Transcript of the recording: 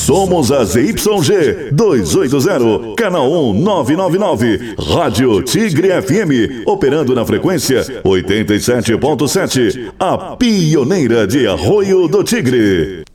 Somos a ZYG 280, canal 1999, Rádio Tigre FM, operando na frequência 87.7, a pioneira de Arroio do Tigre.